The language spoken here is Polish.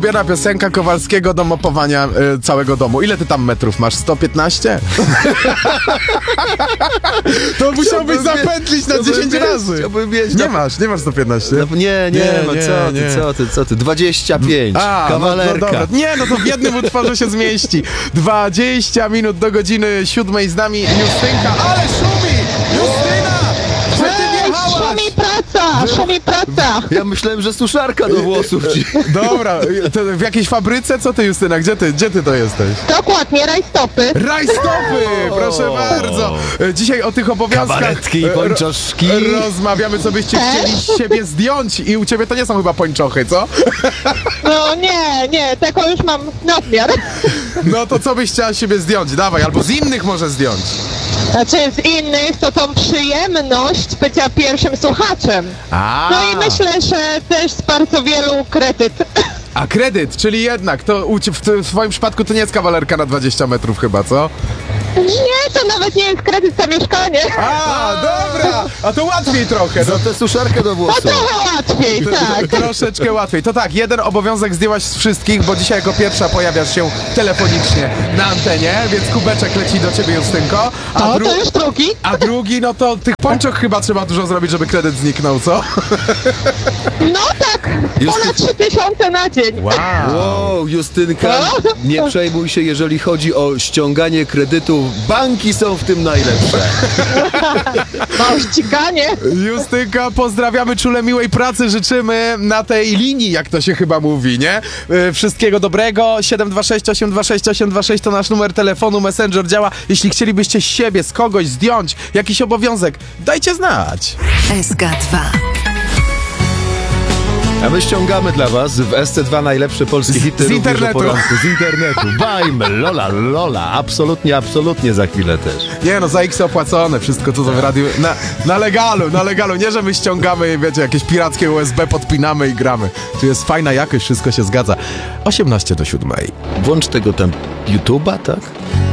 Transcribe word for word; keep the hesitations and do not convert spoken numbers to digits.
ulubiona piosenka Kowalskiego do mopowania y, całego domu. Ile ty tam metrów masz? sto piętnaście? To musiałbyś zapętlić na dziesięć razy. Chciałbym mieć. Nie masz, nie masz sto piętnaście. No, nie, nie, Nie, no nie, co ty, nie. co ty, co ty, dwadzieścia pięć, A, kawalerka. No, no dobra. Nie, no to w jednym utworze się zmieści. dwadzieścia minut do godziny siódmej z nami Justynka. Ale szumi! Justyna! Że ty wjechałaś! Szumi praca, szumi praca. Ja myślałem, że suszarka do włosów ci. Dobra, to w jakiejś fabryce? Co ty, Justyna? Gdzie ty, gdzie ty to jesteś? Dokładnie, rajstopy. Rajstopy! Proszę bardzo! Dzisiaj o tych obowiązkach Kabaretki i pończoszki. ro- rozmawiamy, co byście chcieli z siebie zdjąć. I u ciebie to nie są chyba pończochy, co? No nie, nie, tego już mam nadmiar. No to co byś chciała z siebie zdjąć? Dawaj, albo z innych może zdjąć. Znaczy z innych to tą przyjemność bycia pierwszym słuchaczem. A, No i myślę, że też z bardzo wielu kredyt. a kredyt, czyli jednak, to u cie- w, w twoim przypadku to nie jest kawalerka na dwadzieścia metrów chyba, co? Nie, to nawet nie jest kredyt za mieszkanie. A, dobra! A to łatwiej trochę. Za tę suszarkę do No włosów. trochę łatwiej, tak. Troszeczkę łatwiej. To tak, jeden obowiązek zdjęłaś z wszystkich, bo dzisiaj jako pierwsza pojawiasz się telefonicznie na antenie, więc kubeczek leci do ciebie, Justynko. A, O, dru- to już drugi. a drugi, no to tych pończoch chyba trzeba dużo zrobić, żeby kredyt zniknął, co? No tak, ponad trzy tysiące na dzień. Wow, Justynka, No. nie przejmuj się, jeżeli chodzi o ściąganie kredytów. Banki są w tym najlepsze. No, ściganie. Justynka, pozdrawiamy czule miłej pracy, życzymy na tej linii, jak to się chyba mówi, nie? Yy, Wszystkiego dobrego. siedem dwa sześć osiem dwa sześć osiem dwa sześć to nasz numer telefonu, Messenger działa. Jeśli chcielibyście z siebie, z kogoś zdjąć jakiś obowiązek, dajcie znać. S K dwa. A my ściągamy dla was w S C dwa najlepsze polskie hity z również internetu. o poranku, z internetu. Bajmy, lola, lola, absolutnie, absolutnie za chwilę też. Nie no, za X opłacone, wszystko co to w radiu, na, na legalu, na legalu, nie że my ściągamy, wiecie, jakieś pirackie U S B podpinamy i gramy. Tu jest fajna jakość, wszystko się zgadza. osiemnaście do siódmej. Włącz tego tam YouTube'a, tak?